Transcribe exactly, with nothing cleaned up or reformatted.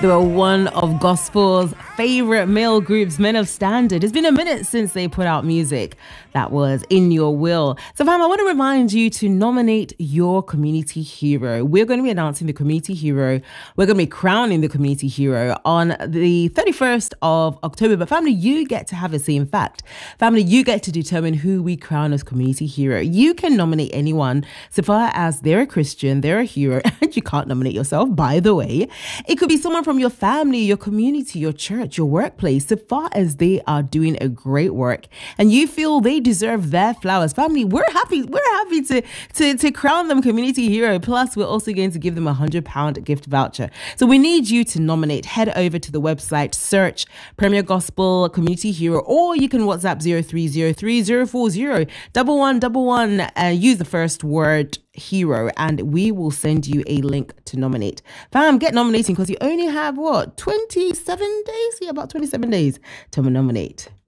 They were one of gospel's favorite male groups, Men of Standard. It's been a minute since they put out music. That was In Your Will. So, fam, I want to remind you to nominate your community hero. We're going to be announcing the community hero. We're going to be crowning the community hero on the thirty-first of October. But, family, you get to have a say. In fact, family, you get to determine who we crown as community hero. You can nominate anyone so far as they're a Christian, they're a hero, and you can't nominate yourself, by the way. It could be someone from your family, your community, your church, your workplace, so far as they are doing a great work and you feel they deserve their flowers. Family, we're happy. We're happy to, to, to crown them community hero. Plus, we're also going to give them a one hundred pound gift voucher. So we need you to nominate. Head over to the website, search Premier Gospel Community Hero, or you can WhatsApp zero three zero three zero four zero one one one one and use the first word hero, and we will send you a link to nominate. Fam, get nominating because you only have what, twenty-seven days? Yeah, about twenty-seven days to nominate.